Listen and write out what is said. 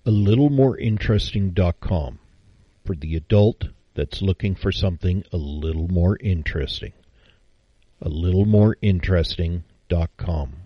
AlittleMoreInteresting.com for the adult that's looking for something a little more interesting. AlittleMoreInteresting.com.